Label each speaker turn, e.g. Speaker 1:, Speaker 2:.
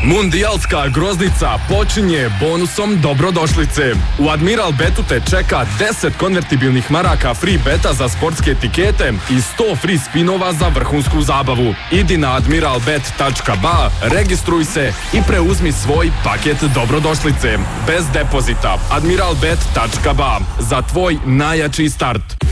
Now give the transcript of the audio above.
Speaker 1: Mundijalska groznica počinje bonusom dobrodošlice. U Admiral Betu te čeka 10 konvertibilnih maraka free beta za sportske etikete i 100 free spinova za vrhunsku zabavu. Idi na admiralbet.ba, registruj se i preuzmi svoj paket dobrodošlice. Bez depozita. admiralbet.ba. Za tvoj najjači start.